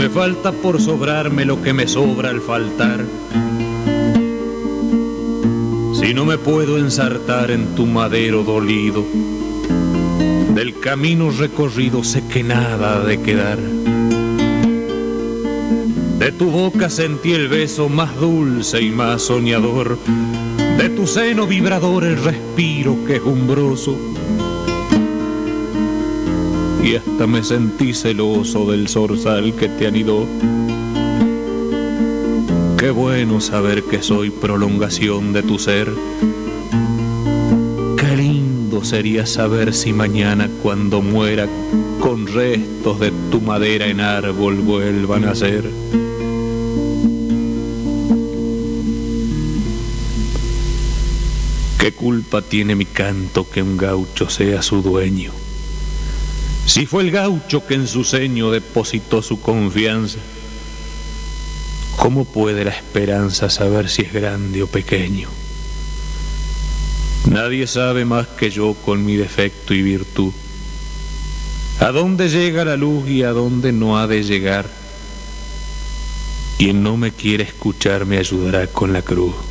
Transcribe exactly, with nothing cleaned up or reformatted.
me falta por sobrarme lo que me sobra al faltar. Si no me puedo ensartar en tu madero dolido, del camino recorrido sé que nada ha de quedar. De tu boca sentí el beso más dulce y más soñador, de tu seno vibrador el respiro quejumbroso, y hasta me sentí celoso del zorzal que te anidó. Qué bueno saber que soy prolongación de tu ser. Qué lindo sería saber si mañana cuando muera con restos de tu madera en árbol vuelvan a ser. ¿Qué culpa tiene mi canto que un gaucho sea su dueño? Si fue el gaucho que en su seño depositó su confianza, ¿cómo puede la esperanza saber si es grande o pequeño? Nadie sabe más que yo con mi defecto y virtud, a dónde llega la luz y a dónde no ha de llegar. Quien no me quiere escuchar me ayudará con la cruz.